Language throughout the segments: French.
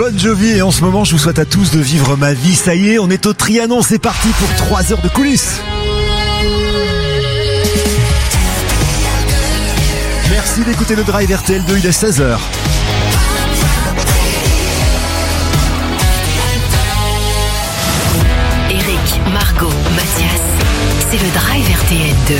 Bon Jovi et en ce moment je vous souhaite à tous de vivre ma vie. Ça y est, on est au Trianon, c'est parti pour 3 heures de coulisses. Merci d'écouter le Drive RTL2, il est 16h. Eric, Margot, Mathias, c'est le Drive RTL2.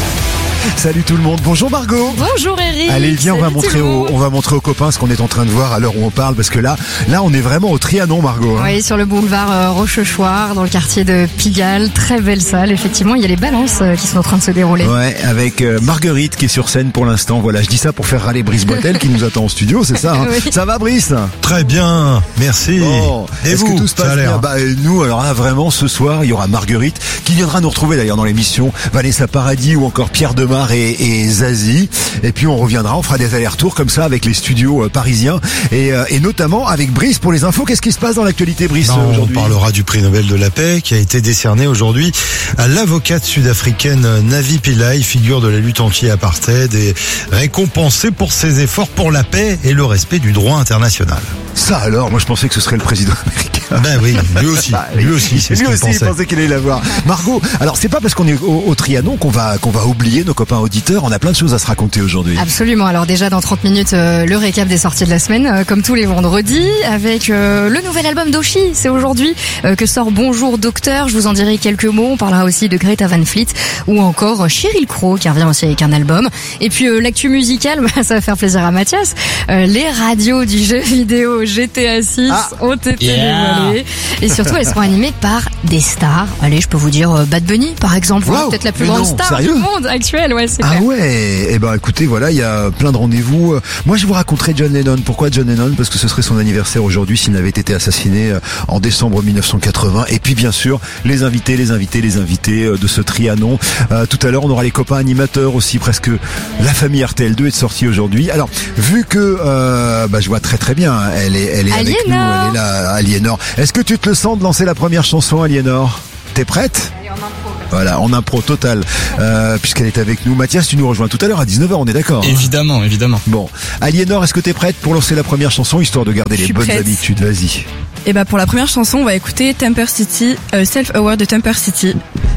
Salut tout le monde, bonjour Margot. Bonjour Eric. Allez viens, on va montrer aux copains ce qu'on est en train de voir à l'heure où on parle, parce que là on est vraiment au Trianon, Margot. Oui, sur le boulevard Rochechouart, dans le quartier de Pigalle, très belle salle, effectivement, il y a les balances qui sont en train de se dérouler. Ouais, avec Marguerite qui est sur scène pour l'instant, voilà, je dis ça pour faire râler Brice Boitel qui nous attend au studio, c'est ça, hein. Oui. Ça va Brice? Très bien, merci. Bon, et est-ce vous, que tout se passe bien? Nous, alors là, vraiment, ce soir, il y aura Marguerite qui viendra nous retrouver d'ailleurs dans l'émission, Vanessa Paradis ou encore Pierre Demar et Zazie. Et puis on reviendra, on fera des allers-retours comme ça avec les studios parisiens et notamment avec Brice pour les infos. Qu'est-ce qui se passe dans l'actualité, Brice, aujourd'hui? On parlera du prix Nobel de la paix qui a été décerné aujourd'hui à l'avocate sud-africaine Navi Pillay, figure de la lutte anti-apartheid et récompensée pour ses efforts pour la paix et le respect du droit international. Ça alors, moi je pensais que ce serait le président américain. Ben oui, lui aussi, c'est ce qu'il pensait. Il pensait qu'il allait l'avoir. Margot, alors c'est pas parce qu'on est au Trianon qu'on va oublier nos copains auditeurs, on a plein de choses à se raconter aujourd'hui. Absolument, alors déjà dans 30 minutes, le récap des sorties de la semaine, comme tous les vendredis, avec le nouvel album d'Oshi, c'est aujourd'hui que sort Bonjour Docteur, je vous en dirai quelques mots, on parlera aussi de Greta Van Fleet, ou encore Sheryl Crow qui revient aussi avec un album, et puis l'actu musicale, ça va faire plaisir à Mathias, les radios du jeu vidéo GTA 6 ont été dévoilées, et surtout elles seront animées par des stars, allez je peux vous dire Bad Bunny par exemple, peut-être la plus grande star du monde actuelle, ouais c'est clair. Ouais, eh ben écoutez, voilà, il y a plein de rendez-vous. Moi je vous raconterai John Lennon. Pourquoi John Lennon? Parce que ce serait son anniversaire aujourd'hui s'il n'avait été assassiné en décembre 1980. Et puis bien sûr, les invités de ce Trianon. Tout à l'heure on aura les copains animateurs aussi, presque la famille RTL2 est sortie aujourd'hui. Alors, vu que je vois très bien, elle est avec nous, elle est là, Aliénor. Est-ce que tu te le sens de lancer la première chanson, Aliénor? T'es prête? Voilà, en impro total, puisqu'elle est avec nous. Mathias, tu nous rejoins tout à l'heure à 19h, on est d'accord? Évidemment. Bon, Aliénor, est-ce que t'es prête pour lancer la première chanson, histoire de garder les bonnes habitudes? Vas-y. Et pour la première chanson, on va écouter Temper City, Self Aware de Temper City.